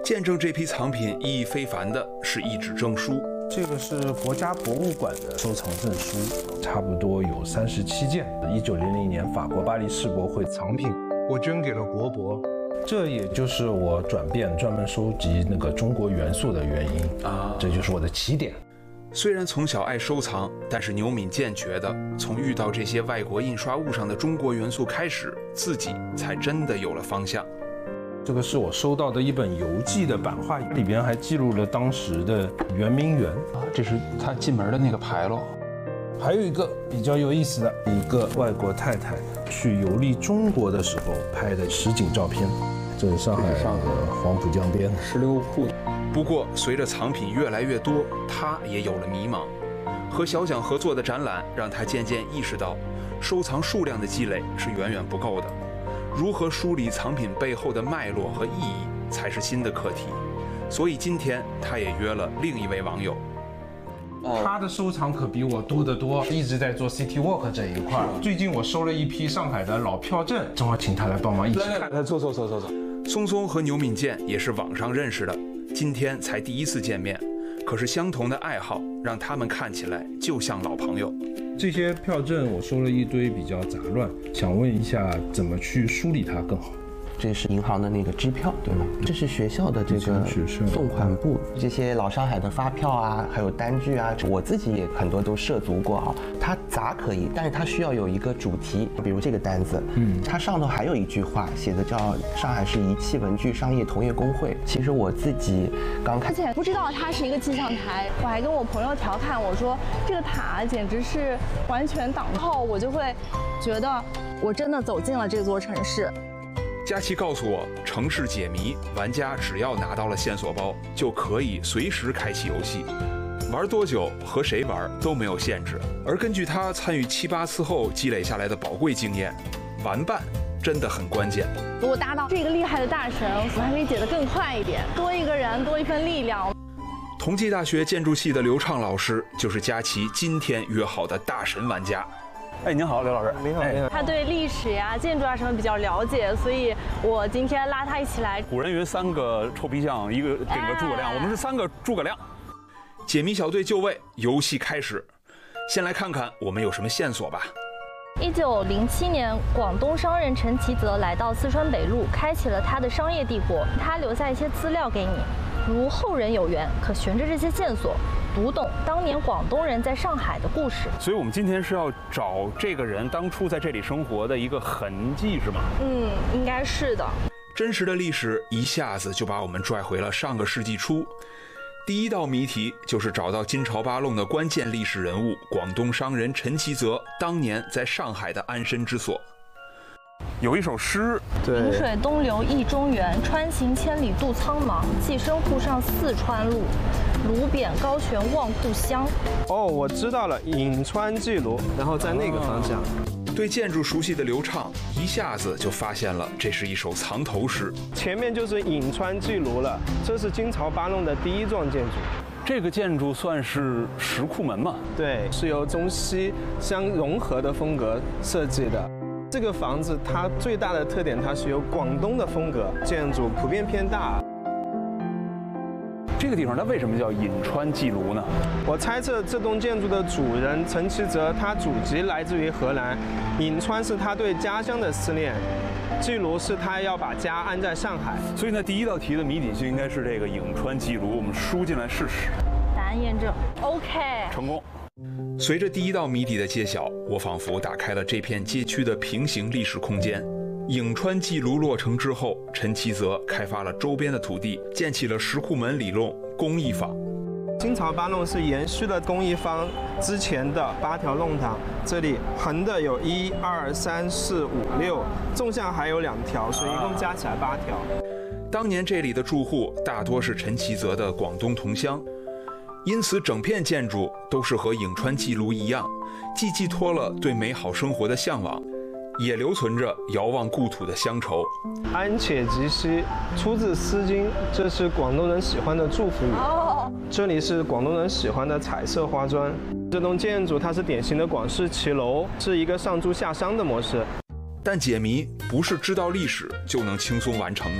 见证这批藏品意义非凡的是一纸证书。 这个是国家博物馆的收藏证书，差不多有37件。1900年法国巴黎世博会藏品，我捐给了国博。这也就是我转变专门收集那个中国元素的原因啊，这就是我的起点。 虽然从小爱收藏，但是牛敏健觉得，从遇到这些外国印刷物上的中国元素开始，自己才真的有了方向。 这个是我收到的一本游记的版画，里边还记录了当时的圆明园啊，这是他进门的那个牌楼。 还有一个比较有意思的，一个外国太太去游历中国的时候拍的实景照片。这是上海的黄浦江边石榴铺。 不过，随着藏品越来越多，他也有了迷茫。和小蒋合作的展览让他渐渐意识到，收藏数量的积累是远远不够的。如何梳理藏品背后的脉络和意义，才是新的课题。所以今天他也约了另一位网友。 他的收藏可比我多得多，一直在做 City Walk 这一块。最近我收了一批上海的老票证，正好请他来帮忙一起看。 来，坐。 松松和牛敏健也是网上认识的，今天才第一次见面，可是相同的爱好让他们看起来就像老朋友。 这些票证我收了一堆，比较杂乱，想问一下怎么去梳理它更好。 这是银行的那个支票，对吗？这是学校的这个送款簿，这些老上海的发票啊，还有单据啊，我自己也很多都涉足过啊。它杂可以，但是它需要有一个主题，比如这个单子，它上头还有一句话写的叫“上海市仪器文具商业同业工会”。其实我自己刚开， 而且不知道它是一个气象台，我还跟我朋友调侃我说这个塔简直是完全挡后，我就会觉得我真的走进了这座城市。 佳琪告诉我，城市解谜，玩家只要拿到了线索包，就可以随时开启游戏，玩多久和谁玩都没有限制。而根据他参与7、8次后积累下来的宝贵经验，玩伴真的很关键。 如果搭到这个厉害的大神，我还可以解得更快一点，多一个人，多一份力量。 同济大学建筑系的刘畅老师就是佳琪今天约好的大神玩家。 哎，您好，刘老师。 您好。 他对历史呀、建筑啊什么比较了解，所以我今天拉他一起来。 古人云3个臭皮匠，1个顶个诸葛亮，我们是3个诸葛亮。 解谜小队就位，游戏开始。先来看看我们有什么线索吧。 1907年，广东商人陈其泽来到四川北路，开启了他的商业帝国。他留下一些资料给你，如后人有缘，可循着这些线索读懂当年广东人在上海的故事。 所以我们今天是要找这个人当初在这里生活的一个痕迹，是吗？ 应该是的。 真实的历史一下子就把我们拽回了上个世纪初。第一道谜题就是找到金朝八弄的关键历史人物广东商人陈其泽当年在上海的安身之所。 有一首诗： 临水东流意中原，穿行千里渡苍茫。寄生户上四川路，炉边高悬望故乡。 哦，我知道了，颍川记炉，然后在那个方向。 对建筑熟悉的刘畅一下子就发现了这是一首藏头诗。 前面就是颍川记炉了，这是金朝八弄的第一幢建筑。 这个建筑算是石库门嘛？ 对，是由中西相融合的风格设计的。这个房子它最大的特点，它是有广东的风格，建筑普遍偏大。 这个地方它为什么叫颍川记炉呢？ 我猜测这栋建筑的主人陈其泽，他祖籍来自于荷兰，颍川是他对家乡的思念，记炉是他要把家安在上海。 所以呢，第一道题的谜底就应该是这个颍川记炉。我们输进来试试。 答案验证 ，OK， 成功。 随着第一道谜底的揭晓，我仿佛打开了这片街区的平行历史空间。颍川记炉落成之后，陈其泽开发了周边的土地，建起了石库门里弄工艺坊。 金朝八弄是延续了工艺坊之前的8条弄堂，这里横的有1、2、3、4、5、6，纵向还有2条，所以一共加起来8条。 当年这里的住户大多是陈其泽的广东同乡，因此整片建筑都是和颍川记炉一样，既寄托了对美好生活的向往，也留存着遥望故土的乡愁。 安且吉兮，出自《诗经》，这是广东人喜欢的祝福语。这里是广东人喜欢的彩色花砖。这栋建筑它是典型的广式骑楼，是一个上租下商的模式。 但解谜不是知道历史就能轻松完成的。